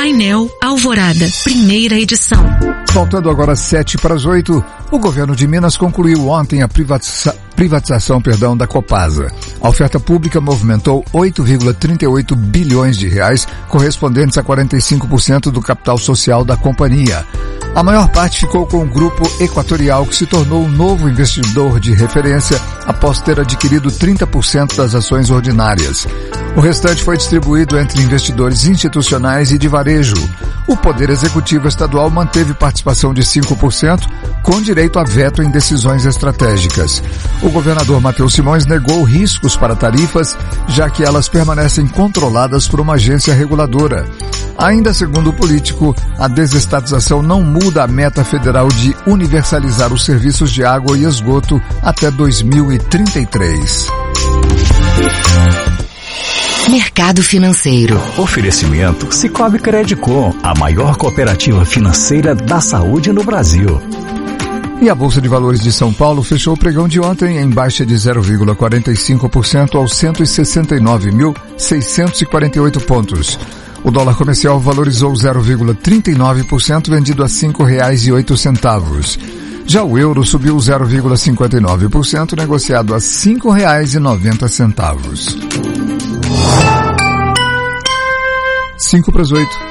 Painel Alvorada, primeira edição. Faltando agora 7:08, o governo de Minas concluiu ontem a privatização da Copasa. A oferta pública movimentou 8,38 bilhões de reais, correspondentes a 45% do capital social da companhia. A maior parte ficou com o Grupo Equatorial, que se tornou um novo investidor de referência após ter adquirido 30% das ações ordinárias. O restante foi distribuído entre investidores institucionais e de varejo. O Poder Executivo Estadual manteve participação de 5%, com direito a veto em decisões estratégicas. O governador Matheus Simões negou riscos para tarifas, já que elas permanecem controladas por uma agência reguladora. Ainda segundo o político, a desestatização não muda a meta federal de universalizar os serviços de água e esgoto até 2033. Mercado financeiro. Oferecimento Sicoob Credicom, a maior cooperativa financeira da saúde no Brasil. E a Bolsa de Valores de São Paulo fechou o pregão de ontem em baixa de 0,45% aos 169.648 pontos. O dólar comercial valorizou 0,39%, vendido a R$ 5,08. Já o euro subiu 0,59%, negociado a R$ 5,90. 7:55.